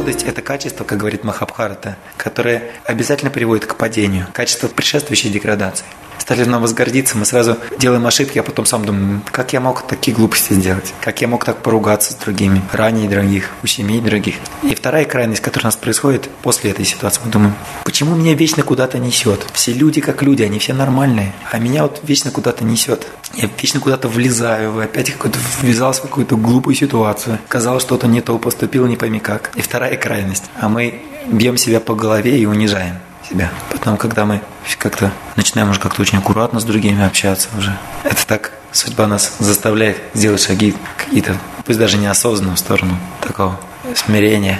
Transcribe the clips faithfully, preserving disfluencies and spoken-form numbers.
Гордость – это качество, как говорит Махабхарата, которое обязательно приводит к падению, качество, предшествующей деградации. Стали нам возгордиться, мы сразу делаем ошибки, а потом сам думаем, как я мог такие глупости сделать, как я мог так поругаться с другими, ранить других, ущемить других. И вторая крайность, которая у нас происходит после этой ситуации, мы думаем, почему меня вечно куда-то несет? Все люди как люди, они все нормальные, а меня вот вечно куда-то несет. Я вечно куда-то влезаю, опять какой-то ввязался в какую-то глупую ситуацию, казалось, что-то не то, поступил не пойми как. И вторая крайность, а мы бьем себя по голове и унижаем себя. Потом, когда мы как-то начинаем уже как-то очень аккуратно с другими общаться уже, это так, судьба нас заставляет сделать шаги какие-то, пусть даже неосознанно, в сторону такого смирения.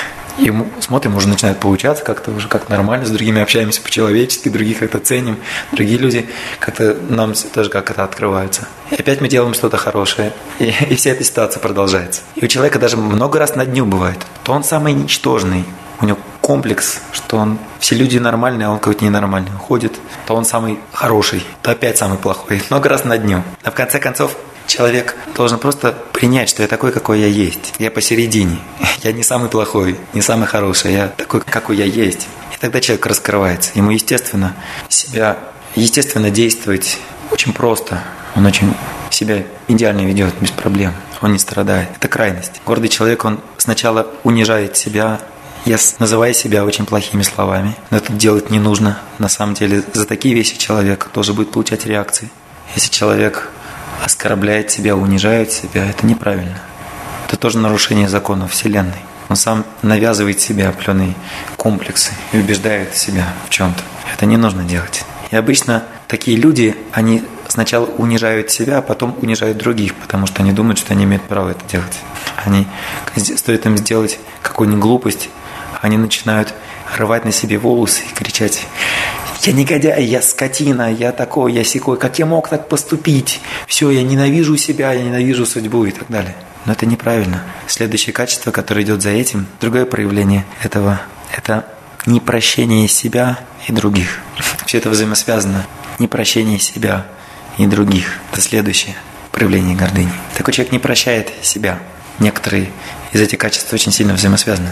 И мы смотрим, уже начинает получаться как-то уже как нормально, с другими общаемся по-человечески, других как-то ценим, другие люди как-то нам тоже как-то открываются. И опять мы делаем что-то хорошее, и, и вся эта ситуация продолжается. И у человека даже много раз на дню бывает, то он самый ничтожный, у него комплекс, что он, все люди нормальные, а он какой-то ненормальный. Ходит, то он самый хороший, то опять самый плохой. Много раз на дню. А в конце концов, человек должен просто принять, что я такой, какой я есть. Я посередине. Я не самый плохой, не самый хороший. Я такой, какой я есть. И тогда человек раскрывается. Ему, естественно, себя, естественно, действовать очень просто. Он очень себя идеально ведет, без проблем. Он не страдает. Это крайность. Гордый человек, он сначала унижает себя, я называю себя очень плохими словами, но это делать не нужно. На самом деле за такие вещи человек тоже будет получать реакции. Если человек оскорбляет себя, унижает себя, это неправильно. Это тоже нарушение законов Вселенной. Он сам навязывает себе определенные комплексы и убеждает себя в чем-то. Это не нужно делать. И обычно такие люди, они сначала унижают себя, а потом унижают других, потому что они думают, что они имеют право это делать. Они, стоит им сделать какую-нибудь глупость, они начинают рвать на себе волосы и кричать: «Я негодяй, я скотина, я такой, я сякой, как я мог так поступить? Все, я ненавижу себя, я ненавижу судьбу» и так далее. Но это неправильно. Следующее качество, которое идет за этим, другое проявление этого, это непрощение себя и других. Все это взаимосвязано. Непрощение себя и других. Это следующее проявление гордыни. Такой человек не прощает себя. Некоторые из этих качеств очень сильно взаимосвязаны.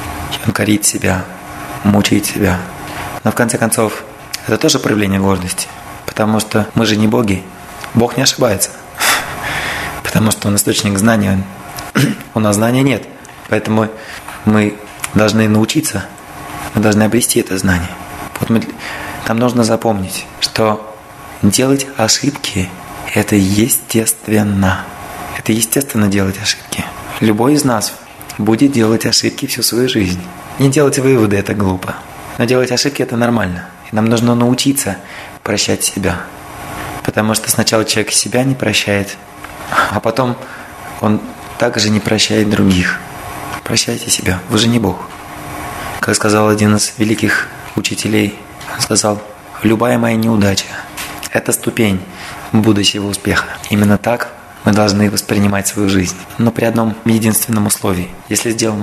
Он корит себя, мучает себя. Но в конце концов, это тоже проявление гордости. Потому что мы же не боги. Бог не ошибается. Потому что Он источник знания. У нас знания нет. Поэтому мы должны научиться. Мы должны обрести это знание. Вот мы, нам нужно запомнить, что делать ошибки – это естественно. Это естественно делать ошибки. Любой из нас будет делать ошибки всю свою жизнь. Не делать выводы – это глупо. Но делать ошибки – это нормально. И нам нужно научиться прощать себя. Потому что сначала человек себя не прощает, а потом он также не прощает других. Прощайте себя, вы же не Бог. Как сказал один из великих учителей, он сказал: «Любая моя неудача – это ступень будущего успеха». Именно так мы должны воспринимать свою жизнь. Но при одном единственном условии. Если сделаем